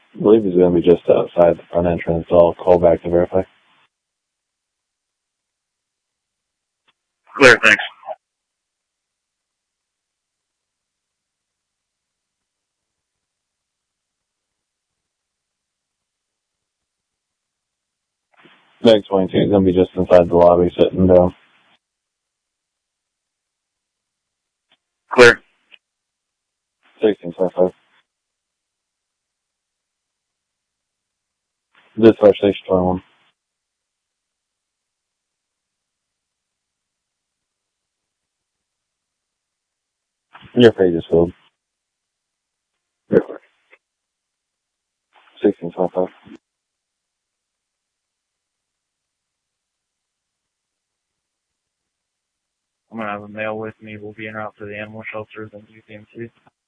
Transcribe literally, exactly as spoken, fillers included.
I believe he's going to be just outside the front entrance. I'll call back to verify. Clear, thanks. Meg twenty-two is going to be just inside the lobby sitting down. Clear. sixteen twenty-five. Dispatch station twenty-one. Your page is filled. sixteen twenty-five. I'm going to have a male with me. We'll be en route to the animal shelter, then U P M C.